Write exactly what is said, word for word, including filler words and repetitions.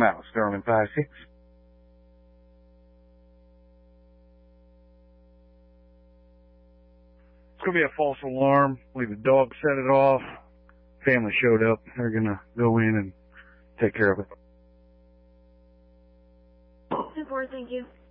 Mouse, Sterling five six. It's going to be a false alarm. I believe the dog set it off. Family showed up. They're going to go in and take care of it. ten four, thank you.